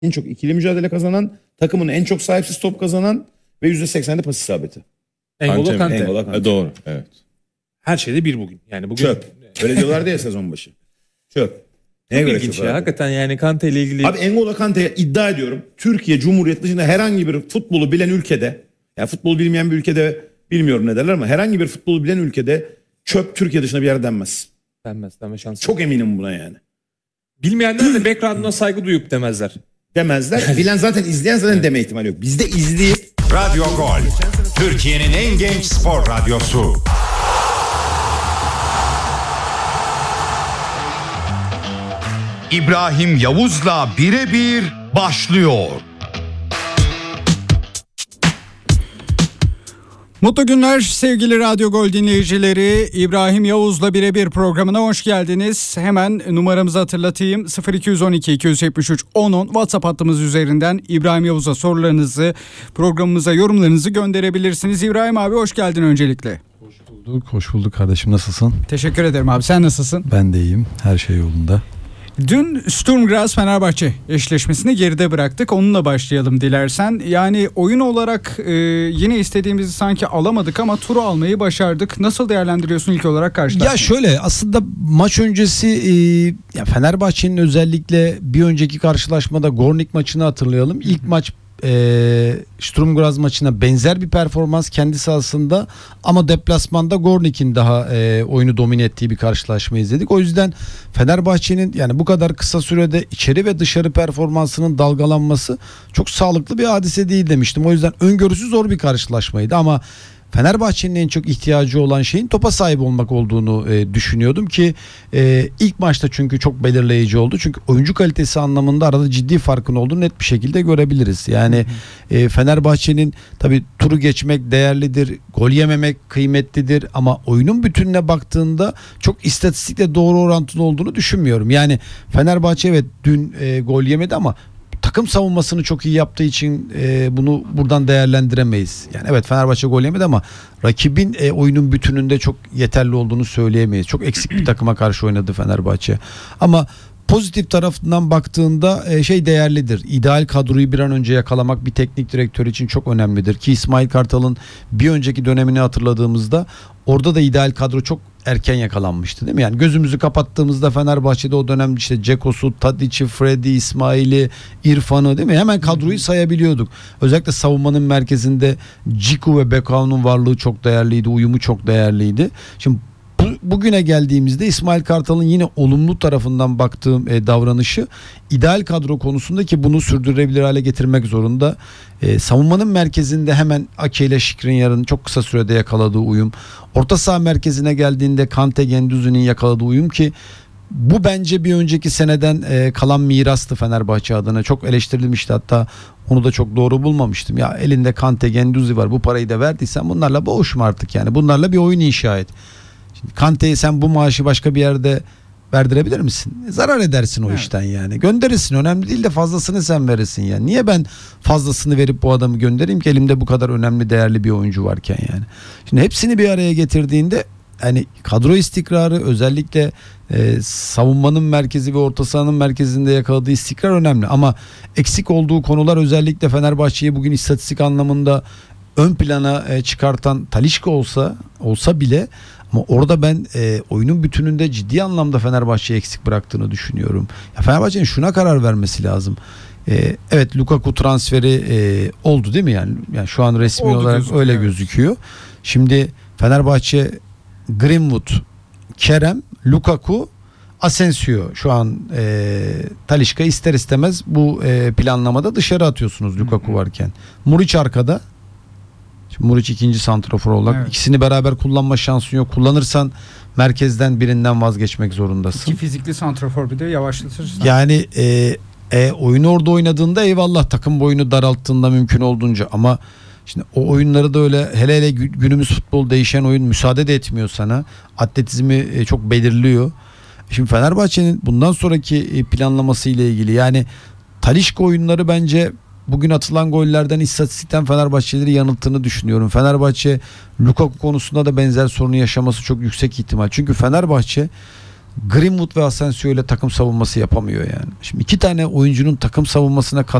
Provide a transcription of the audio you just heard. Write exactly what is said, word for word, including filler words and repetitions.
en çok ikili mücadele kazanan, takımın en çok sahipsiz top kazanan ve yüzde seksende pas isabeti. N'Golo Kante. N'Golo Kante. E, doğru. Evet. Her şeyde bir bugün. Yani bugün Çöp. Öyle diyorlardı ya sezon başı. Çöp. Neye çok göre ilginç çöp ya. abi? Hakikaten yani Kante ile ilgili. Abi N'Golo Kante'ye iddia ediyorum. Türkiye Cumhuriyeti dışında herhangi bir futbolu bilen ülkede, yani futbolu bilmeyen bir ülkede bilmiyorum ne derler ama herhangi bir futbolu bilen ülkede çöp Türkiye dışında bir yere denmez. denmez deme şansı. Çok eminim buna yani. Bilmeyenler de background'una saygı duyup demezler. Demezler. Bilen zaten izleyen zaten deme ihtimali yok. Bizde izleyip Radyo Gol, Türkiye'nin en genç spor radyosu. İbrahim Yavuz'la birebir başlıyor. Mutlu günler sevgili Radyo Gol dinleyicileri. İbrahim Yavuz'la birebir programına hoş geldiniz. Hemen numaramızı hatırlatayım. sıfır iki on iki iki yetmiş üç on on WhatsApp hattımız üzerinden İbrahim Yavuz'a sorularınızı, programımıza yorumlarınızı gönderebilirsiniz. İbrahim abi hoş geldin öncelikle. Hoş bulduk, hoş bulduk kardeşim, nasılsın? Teşekkür ederim abi, sen nasılsın? Ben de iyiyim, her şey yolunda. Dün Sturm Graz Fenerbahçe eşleşmesini geride bıraktık. Onunla başlayalım dilersen. Yani oyun olarak e, yine istediğimizi sanki alamadık ama turu almayı başardık. Nasıl değerlendiriyorsun ilk olarak karşılaşmayı? Ya şöyle, aslında maç öncesi e, ya Fenerbahçe'nin özellikle bir önceki karşılaşmada Gornik maçını hatırlayalım. İlk maç e, Sturm Graz maçına benzer bir performans kendi sahasında ama deplasmanda Gornik'in daha e, oyunu domine ettiği bir karşılaşma izledik. O yüzden Fenerbahçe'nin yani bu kadar kısa sürede içeri ve dışarı performansının dalgalanması çok sağlıklı bir hadise değil demiştim. O yüzden öngörüsü zor bir karşılaşmaydı ama Fenerbahçe'nin en çok ihtiyacı olan şeyin topa sahip olmak olduğunu e, düşünüyordum ki e, ilk maçta çünkü çok belirleyici oldu. Çünkü oyuncu kalitesi anlamında arada ciddi farkın olduğunu net bir şekilde görebiliriz. Yani e, Fenerbahçe'nin tabii turu geçmek değerlidir, gol yememek kıymetlidir ama oyunun bütününe baktığında çok istatistikle doğru orantılı olduğunu düşünmüyorum. Yani Fenerbahçe evet dün e, gol yemedi ama takım savunmasını çok iyi yaptığı için e, bunu buradan değerlendiremeyiz. Yani evet Fenerbahçe gol yemedi ama rakibin e, oyunun bütününde çok yeterli olduğunu söyleyemeyiz. Çok eksik bir takıma karşı oynadı Fenerbahçe. Ama pozitif tarafından baktığında e, şey değerlidir. İdeal kadroyu bir an önce yakalamak bir teknik direktör için çok önemlidir. Ki İsmail Kartal'ın bir önceki dönemini hatırladığımızda orada da ideal kadro çok erken yakalanmıştı değil mi? Yani gözümüzü kapattığımızda Fenerbahçe'de o dönem işte Ceko'su, Tadic'i, Freddy, İsmail'i, İrfan'ı değil mi? Hemen kadroyu sayabiliyorduk. Özellikle savunmanın merkezinde Ciku ve Bekao'nun varlığı çok değerliydi. Uyumu çok değerliydi. Şimdi bu, bugüne geldiğimizde İsmail Kartal'ın yine olumlu tarafından baktığım e, davranışı ideal kadro konusunda ki bunu sürdürülebilir hale getirmek zorunda. E, savunmanın merkezinde hemen Ake ile Skriniar'ın çok kısa sürede yakaladığı uyum. Orta saha merkezine geldiğinde Kante Gendouzi'nin yakaladığı uyum ki bu bence bir önceki seneden e, kalan mirastı Fenerbahçe adına. Çok eleştirilmişti, hatta onu da çok doğru bulmamıştım. Ya elinde Kante Gendouzi var, bu parayı da verdiysen bunlarla boğuşma artık yani. Bunlarla bir oyun inşa et. Şimdi Kante'yi sen bu maaşı başka bir yerde verdirebilir misin? Zarar edersin o evet. işten yani. Gönderirsin, önemli değil de fazlasını sen verirsin yani. Niye ben fazlasını verip bu adamı göndereyim ki elimde bu kadar önemli değerli bir oyuncu varken yani. Şimdi hepsini bir araya getirdiğinde yani kadro istikrarı, özellikle e, savunmanın merkezi ve orta sahanın merkezinde yakaladığı istikrar önemli ama eksik olduğu konular özellikle Fenerbahçe'yi bugün istatistik anlamında ön plana e, çıkartan Talisca olsa olsa bile ama orada ben e, oyunun bütününde ciddi anlamda Fenerbahçe'yi eksik bıraktığını düşünüyorum. Ya Fenerbahçe'nin şuna karar vermesi lazım. E, evet Lukaku transferi e, oldu değil mi yani? Yani şu an resmi oldu, olarak gözüküyor, öyle evet. gözüküyor. Şimdi Fenerbahçe Greenwood, Kerem, Lukaku, Asensio şu an e, Talisca ister istemez bu e, planlamada dışarı atıyorsunuz Lukaku varken. Muriç arkada. Şimdi Muriç ikinci santrafor olarak evet. ikisini beraber kullanma şansın yok. Kullanırsan merkezden birinden vazgeçmek zorundasın. İki fizikli santrafor bir de yavaşlatırsın. Yani e, e, oyunu orada oynadığında eyvallah, takım boyunu daralttığında mümkün olduğunca ama şimdi o oyunları da öyle, hele hele günümüz futbol değişen oyun müsaade de etmiyor sana. Atletizmi e, çok belirliyor. Şimdi Fenerbahçe'nin bundan sonraki planlaması ile ilgili yani Talisca oyunları bence bugün atılan gollerden istatistikten Fenerbahçeleri yanılttığını düşünüyorum. Fenerbahçe Lukaku konusunda da benzer sorunu yaşaması çok yüksek ihtimal. Çünkü Fenerbahçe Greenwood ve Asensio ile takım savunması yapamıyor yani. Şimdi iki tane oyuncunun takım savunmasına kat